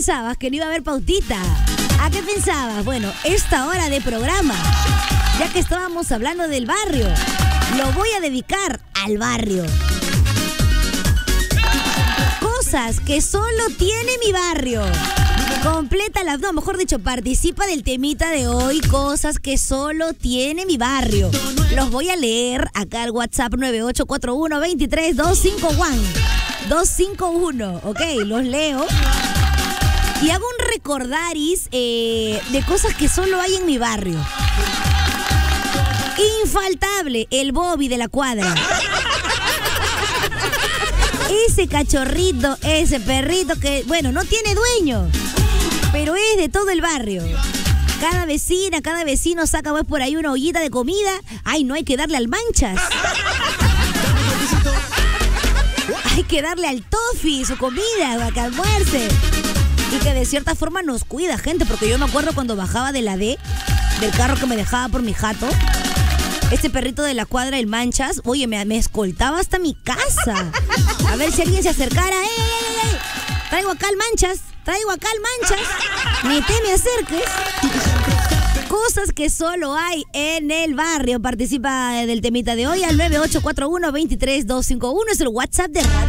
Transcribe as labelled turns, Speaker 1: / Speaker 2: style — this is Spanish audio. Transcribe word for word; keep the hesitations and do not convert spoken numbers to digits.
Speaker 1: pensabas que no iba a haber pautita? ¿A qué pensabas? Bueno, esta hora de programa, ya que estábamos hablando del barrio, lo voy a dedicar al barrio. Cosas que solo tiene mi barrio. Complétala, no, mejor dicho, participa del temita de hoy. Cosas que solo tiene mi barrio. Los voy a leer acá al WhatsApp nueve ocho cuatro uno, dos tres, dos cinco uno. dos cinco uno, ok, los leo. Y hago un recordaris eh, de cosas que solo hay en mi barrio. Infaltable, el Bobby de la cuadra. Ese cachorrito, ese perrito que, bueno, no tiene dueño, pero es de todo el barrio. Cada vecina, cada vecino saca pues, por ahí una ollita de comida. Ay, no hay que darle al manchas. Hay que darle al tofi su comida para que almuerce. Y que de cierta forma nos cuida, gente, porque yo me acuerdo cuando bajaba de la D, del carro que me dejaba por mi jato, este perrito de la cuadra, el manchas, oye, me, me escoltaba hasta mi casa. A ver si alguien se acercara. ¡Ey, ey, ey! Traigo acá al manchas, traigo acá al manchas. Ni te me acerques. Cosas que solo hay en el barrio. Participa del temita de hoy al nueve ocho cuatro uno, dos tres, dos cinco uno. Es el WhatsApp de Radio.